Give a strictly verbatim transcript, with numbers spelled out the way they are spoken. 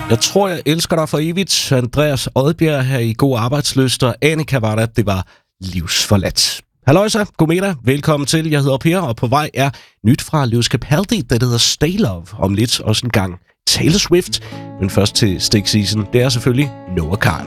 Jeg tror, jeg elsker dig for evigt. Andreas Odbjerg her i God Arbejdslyst, og Annika var der, det var livsforladt. Halløjsa, godmiddag, velkommen til. Jeg hedder Per, og på vej er nyt fra Lewis Capaldi, der hedder Stay Love. Om lidt også en gang Taylor Swift, men først til Stick Season. Det er selvfølgelig Noah Kahan.